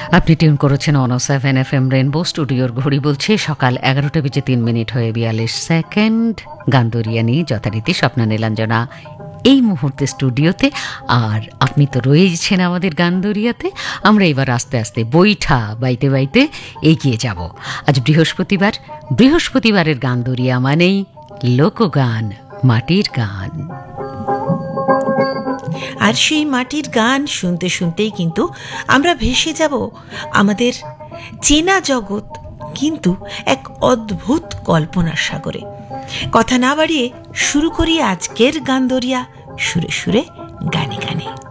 আপনি টিউন করেছেন 107 FM rainbow. স্টুডিওর ঘড়ি বলছে সকাল 11:03 হয়ে 42 সেকেন্ড। গান্দরিয়া নিয়ে যথারীতি স্বপ্না নীলাঞ্জনা এই মুহূর্তে স্টুডিওতে, আর আপনি তো রয়েছেন আমাদের গান্দরিয়াতে। আমরা এবার আস্তে আস্তে বৈঠা বাইতে বাইতে এগিয়ে যাব। আজ বৃহস্পতিবার, বৃহস্পতিবারের গান্দরিয়া মানেই লোকগান, মাটির গান। আর সেই মাটির গান শুনতে শুনতেই কিন্তু আমরা ভেসে যাব আমাদের চেনা জগৎ, কিন্তু এক অদ্ভুত কল্পনার সাগরে। কথা না বাড়িয়ে শুরু করি আজকের গান্দরিয়া সুরে সুরে গানে গানে।